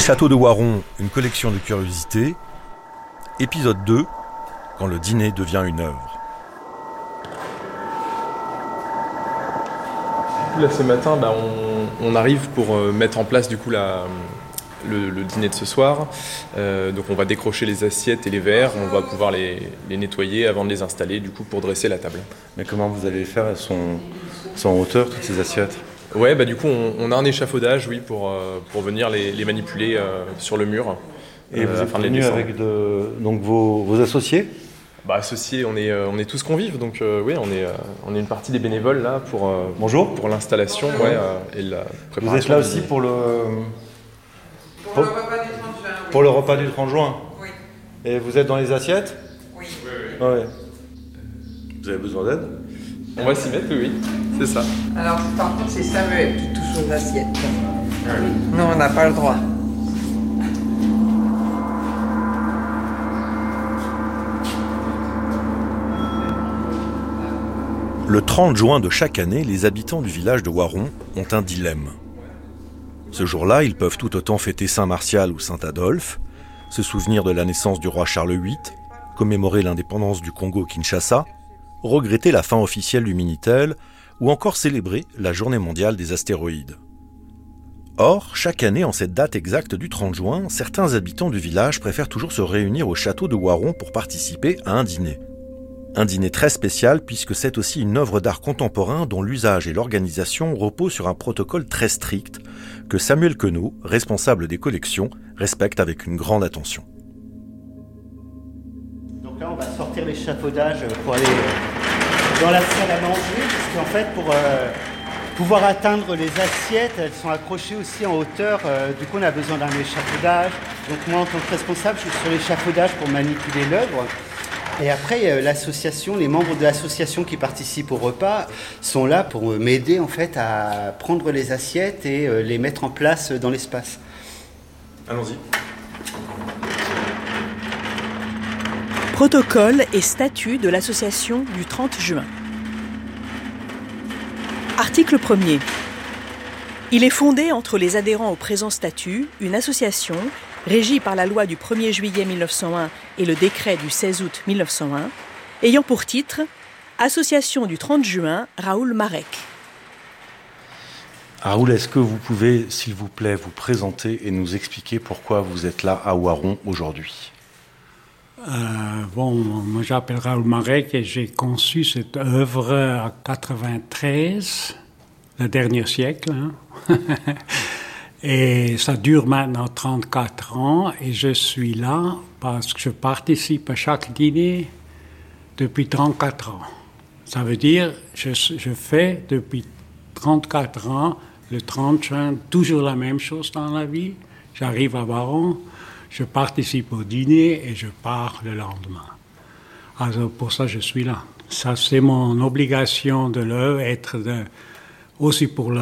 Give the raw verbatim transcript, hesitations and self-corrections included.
château de Waron, une collection de curiosités. Épisode deux, quand le dîner devient une œuvre. Là, ce matin, bah, on, on arrive pour euh, mettre en place du coup la, le, le dîner de ce soir. Euh, donc on va décrocher les assiettes et les verres, on va pouvoir les, les nettoyer avant de les installer du coup pour dresser la table. Mais comment vous allez faire? Elles sont, sont en hauteur, toutes ces assiettes? Ouais, bah du coup on, on a un échafaudage, oui, pour, euh, pour venir les, les manipuler euh, sur le mur. Et euh, vous êtes venu avec de, donc vos, vos associés? Bah, associés, on est, euh, on est tous convives, donc euh, oui, on est, euh, on est une partie des bénévoles là pour, euh, Bonjour. pour l'installation ouais, euh, et la préparation. Vous êtes là aussi pour le, pour, pour, le repas du trente juin. Pour le repas du trente juin? Oui. Et vous êtes dans les assiettes? Oui. oui. Ouais. Vous avez besoin d'aide? On va s'y mettre, oui, oui, c'est ça. Alors, par contre, c'est Samuel qui touche aux assiettes. Ah oui. Non, on n'a pas le droit. Le trente juin de chaque année, les habitants du village de Waron ont un dilemme. Ce jour-là, ils peuvent tout autant fêter Saint-Martial ou Saint-Adolphe, se souvenir de la naissance du roi Charles huit, commémorer l'indépendance du Congo-Kinshasa, regretter la fin officielle du Minitel ou encore célébrer la journée mondiale des astéroïdes. Or, chaque année, en cette date exacte du trente juin, certains habitants du village préfèrent toujours se réunir au château de Waron pour participer à un dîner. Un dîner très spécial puisque c'est aussi une œuvre d'art contemporain dont l'usage et l'organisation reposent sur un protocole très strict que Samuel Queneau, responsable des collections, respecte avec une grande attention. Donc là, on va sortir l'échafaudage pour aller dans la salle à manger, parce qu'en fait, pour euh, pouvoir atteindre les assiettes, elles sont accrochées aussi en hauteur. Euh, du coup, on a besoin d'un échafaudage. Donc moi, en tant que responsable, je suis sur l'échafaudage pour manipuler l'œuvre. Et après, l'association, les membres de l'association qui participent au repas sont là pour m'aider en fait à prendre les assiettes et les mettre en place dans l'espace. Allons-y. Protocole et statut de l'association du trente juin. Article premier. Il est fondé entre les adhérents au présent statut une association régie par la loi du premier juillet mille neuf cent un et le décret du seize août mille neuf cent un, ayant pour titre « Association du trente juin Raoul Marek ». Raoul, est-ce que vous pouvez, s'il vous plaît, vous présenter et nous expliquer pourquoi vous êtes là à Waron aujourd'hui? euh, Bon, moi j'appelle Raoul Marek et j'ai conçu cette œuvre en quatre-vingt-treize, le dernier siècle, hein. Et ça dure maintenant trente-quatre ans et je suis là parce que je participe à chaque dîner depuis trente-quatre ans. Ça veut dire que je, je fais depuis trente-quatre ans le trente juin toujours la même chose dans la vie. J'arrive à Waron, je participe au dîner et je pars le lendemain. Alors pour ça je suis là. Ça c'est mon obligation de l'œuvre, être de, aussi pour le